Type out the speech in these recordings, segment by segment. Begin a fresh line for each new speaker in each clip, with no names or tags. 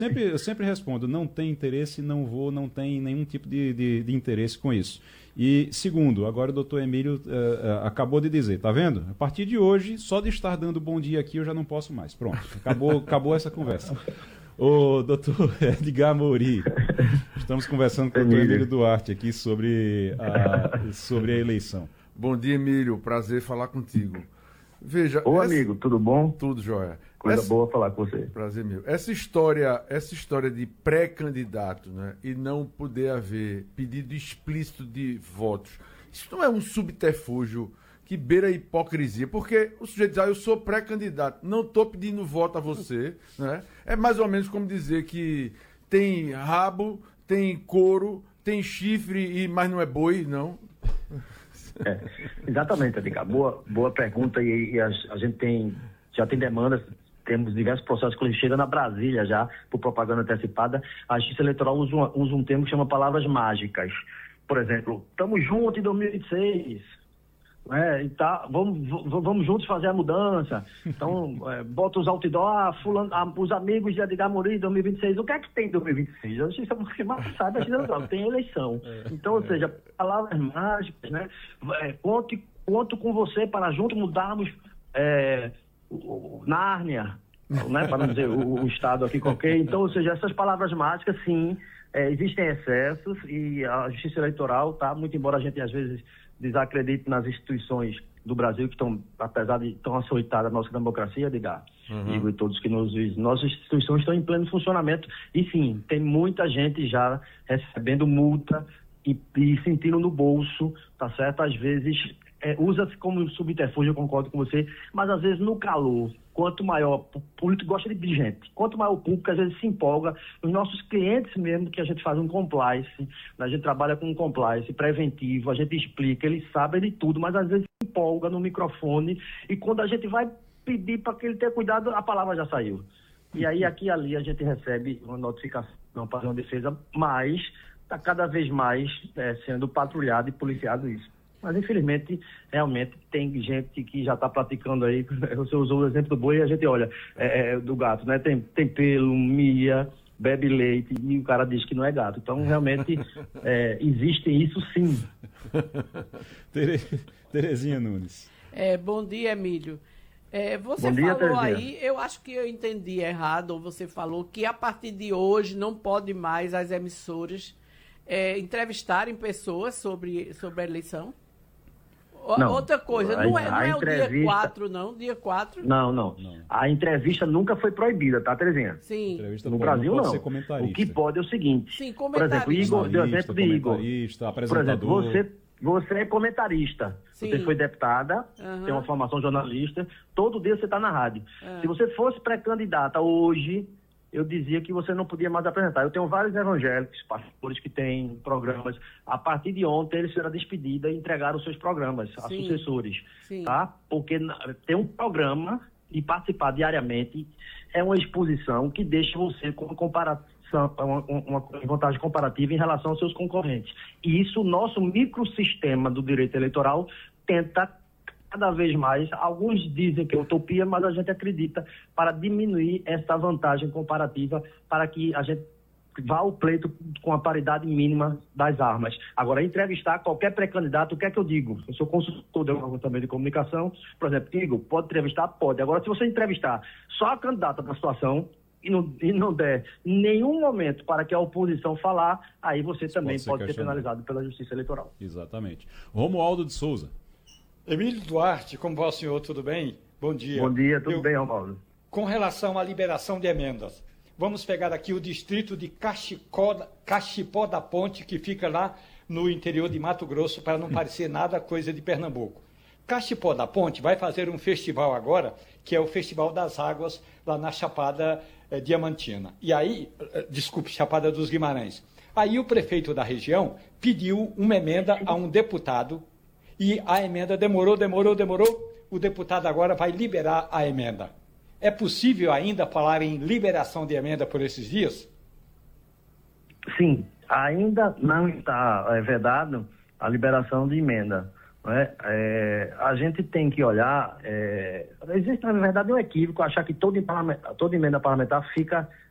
Eu sempre respondo, não tem interesse, não vou, não tem nenhum tipo de interesse com isso. E segundo, agora o doutor Emílio acabou de dizer, tá vendo? A partir de hoje, só de estar dando bom dia aqui, eu já não posso mais. Pronto, acabou essa conversa. O doutor Edgar Mouri, estamos conversando com o doutor Emílio Duarte aqui sobre a eleição.
Bom dia, Emílio, prazer falar contigo. Veja,
amigo, tudo bom?
Tudo jóia.
Coisa boa falar com você.
Prazer meu. Essa história de pré-candidato, né, e não poder haver pedido explícito de votos, isso não é um subterfúgio que beira a hipocrisia? Porque o sujeito diz, eu sou pré-candidato, não estou pedindo voto a você, né? É mais ou menos como dizer que tem rabo, tem couro, tem chifre, mas não é boi, não?
Exatamente, Edgar. Boa pergunta, e a gente já tem demandas. Temos diversos processos que chegam na Brasília já, por propaganda antecipada. A Justiça Eleitoral usa um termo que chama palavras mágicas. Por exemplo, estamos juntos em 2026, né? Vamos juntos fazer a mudança. Então, bota os outdoor, os amigos de Edgar Mouri em 2026. O que é que tem em 2026? A Justiça sabe, a Justiça Eleitoral tem eleição. Então, ou seja, palavras mágicas, né? Conto com você para juntos mudarmos... Nárnia, né, para não dizer o Estado aqui qualquer. Então, ou seja, essas palavras mágicas, sim, existem excessos, e a Justiça Eleitoral, tá, muito embora a gente às vezes desacredite nas instituições do Brasil, que estão, apesar de tão açoitada a nossa democracia, Edgar, e todos que nos dizem, nossas instituições estão em pleno funcionamento, e sim, tem muita gente já recebendo multa e sentindo no bolso, tá certo? Às vezes... usa-se como subterfúgio, eu concordo com você, mas às vezes no calor, quanto maior, o político gosta de gente, quanto maior o público, às vezes se empolga. Os nossos clientes mesmo, que a gente faz um compliance, a gente trabalha com um compliance preventivo, a gente explica, eles sabem de tudo, mas às vezes se empolga no microfone, e quando a gente vai pedir para que ele tenha cuidado, a palavra já saiu. E aí aqui e ali a gente recebe uma notificação para uma defesa, mas está cada vez mais sendo patrulhado e policiado isso. Mas, infelizmente, realmente tem gente que já está praticando aí. Você usou o exemplo do boi e a gente olha, do gato, né? Tem pelo, mia, bebe leite, e o cara diz que não é gato. Então, realmente, existe isso sim.
Terezinha Nunes.
Bom dia, Emílio. Você
bom dia,
falou
Terezinha.
aí, eu acho que eu entendi errado, ou você falou que a partir de hoje não pode mais as emissoras entrevistarem pessoas sobre a eleição?
Não,
outra coisa, não é o dia 4, não? Dia 4?
Não. A entrevista nunca foi proibida, tá, Terezinha?
Sim.
No Brasil, não.
O
que pode é o seguinte.
Sim,
por exemplo, Igor, deu exemplo de Igor.
Por
exemplo, você é comentarista.
Sim.
Você foi deputada, tem uma formação jornalista, todo dia você está na rádio. Se você fosse pré-candidata hoje, eu dizia que você não podia mais apresentar. Eu tenho vários evangélicos, pastores que têm programas. A partir de ontem, eles serão despedidos e entregaram os seus programas a sucessores.
Sim.
Tá? Porque ter um programa e participar diariamente é uma exposição que deixa você com uma vantagem comparativa em relação aos seus concorrentes. E isso, o nosso microsistema do direito eleitoral tenta cada vez mais. Alguns dizem que é utopia, mas a gente acredita para diminuir essa vantagem comparativa, para que a gente vá ao pleito com a paridade mínima das armas. Agora, entrevistar qualquer pré-candidato, o que é que eu digo? Eu sou consultor de órgão também de comunicação. Por exemplo, digo, pode entrevistar? Pode. Agora, se você entrevistar só a candidata da situação e não der nenhum momento para que a oposição falar, aí você também pode ser penalizado pela Justiça Eleitoral.
Exatamente. Romualdo de Souza.
Emílio Duarte, como vai o senhor, tudo bem? Bom dia.
Bom dia, tudo bem, Romualdo?
Com relação à liberação de emendas, vamos pegar aqui o distrito de Caxipó da Ponte, que fica lá no interior de Mato Grosso, para não parecer nada coisa de Pernambuco. Caxipó da Ponte vai fazer um festival agora, que é o Festival das Águas, lá na Chapada Diamantina. E aí, Chapada dos Guimarães. Aí o prefeito da região pediu uma emenda a um deputado, e a emenda demorou. O deputado agora vai liberar a emenda. É possível ainda falar em liberação de emenda por esses dias?
Sim, ainda não está vedado a liberação de emenda. Né? A gente tem que olhar... existe, na verdade, um equívoco, achar que toda emenda parlamentar fica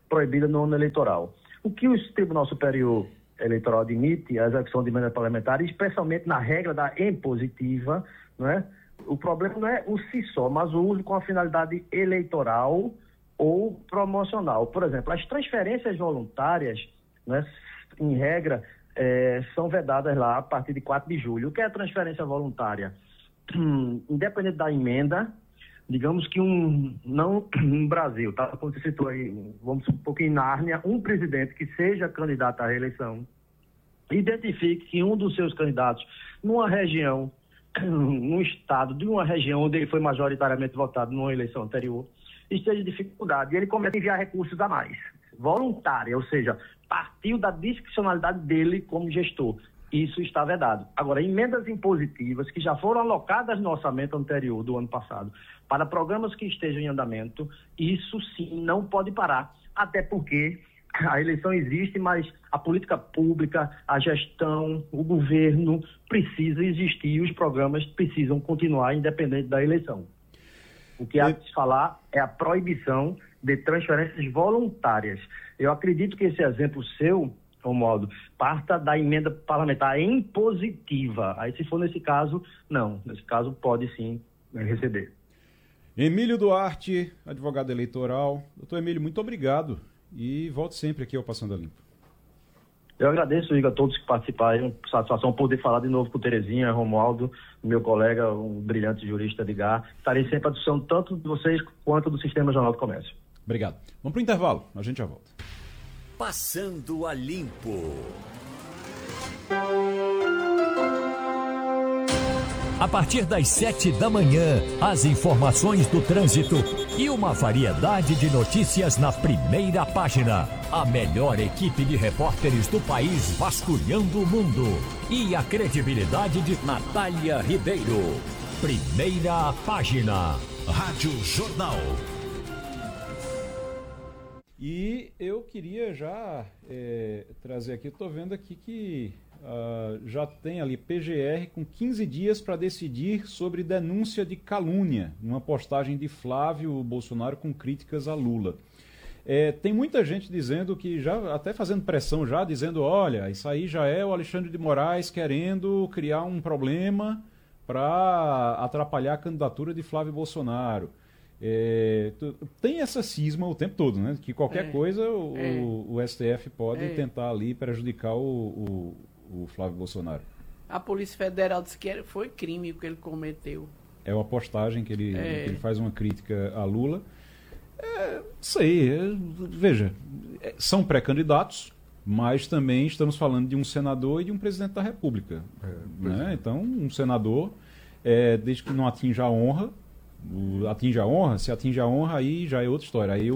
proibida no ano eleitoral. O que o Tribunal Superior Eleitoral admite a execução de emenda parlamentar, especialmente na regra da impositiva, né? O problema não é o si só, mas o uso com a finalidade eleitoral ou promocional. Por exemplo, as transferências voluntárias, né, em regra, são vedadas lá a partir de 4 de julho. O que é a transferência voluntária? Independente da emenda, digamos que não no Brasil, tá? Como você citou aí, vamos um pouquinho em Nárnia, um presidente que seja candidato à reeleição, identifique que um dos seus candidatos numa região, num estado de uma região onde ele foi majoritariamente votado numa eleição anterior, esteja em dificuldade, e ele começa a enviar recursos a mais, voluntária, ou seja, partiu da discricionalidade dele como gestor. Isso está vedado. Agora, emendas impositivas que já foram alocadas no orçamento anterior do ano passado para programas que estejam em andamento, isso sim não pode parar, até porque a eleição existe, mas a política pública, a gestão, o governo precisa existir e os programas precisam continuar independente da eleição. O que há de se falar é a proibição de transferências voluntárias. Eu acredito que esse exemplo seu, Romualdo, parta da emenda parlamentar impositiva. Aí, se for nesse caso, não. Nesse caso, pode sim receber.
Emílio Duarte, advogado eleitoral. Doutor Emílio, muito obrigado. E volte sempre aqui ao Passando a Limpo.
Eu agradeço, Igor, a todos que participaram. Satisfação poder falar de novo com o Terezinha, Romualdo, meu colega, um brilhante jurista de GAR. Estarei sempre à disposição tanto de vocês quanto do Sistema Jornal do Comércio.
Obrigado. Vamos para o intervalo. A gente já volta.
Passando a Limpo. A partir das 7 da manhã, as informações do trânsito e uma variedade de notícias na primeira página. A melhor equipe de repórteres do país vasculhando o mundo. E a credibilidade de Natália Ribeiro. Primeira página. Rádio Jornal.
E eu queria já trazer aqui, estou vendo aqui que já tem ali PGR com 15 dias para decidir sobre denúncia de calúnia, uma postagem de Flávio Bolsonaro com críticas a Lula. Tem muita gente dizendo que, já até fazendo pressão já, dizendo, olha, isso aí já é o Alexandre de Moraes querendo criar um problema para atrapalhar a candidatura de Flávio Bolsonaro. Tem essa cisma o tempo todo, né? Que qualquer coisa o STF pode tentar ali prejudicar o Flávio Bolsonaro.
A Polícia Federal disse que foi crime o que ele cometeu.
É uma postagem que ele faz uma crítica a Lula. Sei, veja, são pré-candidatos, mas também estamos falando de um senador e de um presidente da República. Né? Então, um senador, desde que não atinja a honra, se atinge a honra, aí já é outra história. Aí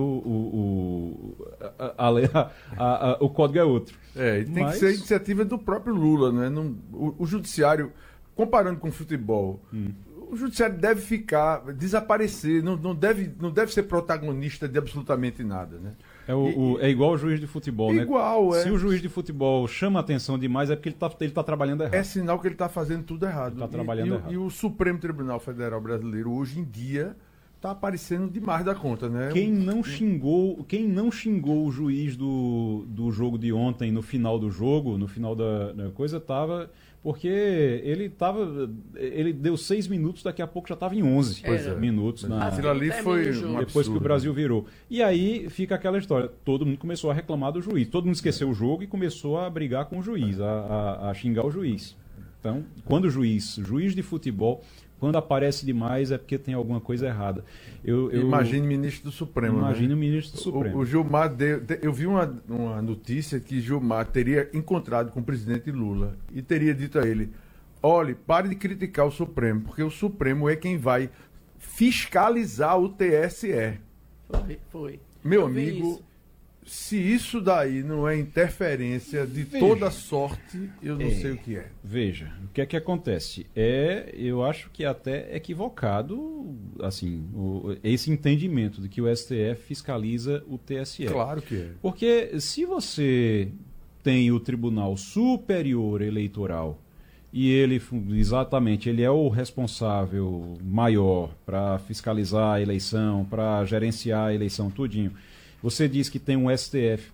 o código é outro.
Tem que ser a iniciativa do próprio Lula, né? O judiciário, comparando com o futebol, o judiciário deve desaparecer, não deve ser protagonista de absolutamente nada, né?
É igual o juiz de futebol, né? Se o juiz de futebol chama atenção demais, é porque ele tá trabalhando errado.
É sinal que ele está fazendo tudo errado.
Ele tá trabalhando errado.
E o Supremo Tribunal Federal Brasileiro, hoje em dia, está aparecendo demais da conta, né?
Quem não xingou o juiz do jogo de ontem, no final do jogo, no final da coisa, estava... Porque ele deu 6 minutos, daqui a pouco já estava em 11 minutos.
Aquilo ali foi
depois que o Brasil virou. E aí fica aquela história, todo mundo começou a reclamar do juiz, todo mundo esqueceu o jogo e começou a brigar com o juiz, a xingar o juiz. Então, quando o juiz de futebol, quando aparece demais é porque tem alguma coisa errada.
Imagine o ministro do Supremo.
Imagine
né?
o ministro do Supremo.
O Gilmar eu vi uma notícia que Gilmar teria encontrado com o presidente Lula e teria dito a ele: olhe, pare de criticar o Supremo, porque o Supremo é quem vai fiscalizar o TSE.
Foi.
Meu amigo, se isso daí não é interferência de toda sorte, eu não sei o que é.
Veja, o que é que acontece? Eu acho que até equivocado, assim, esse entendimento de que o STF fiscaliza o TSE.
Claro que é.
Porque se você tem o Tribunal Superior Eleitoral e ele é o responsável maior para fiscalizar a eleição, para gerenciar a eleição tudinho, Você diz que tem um STF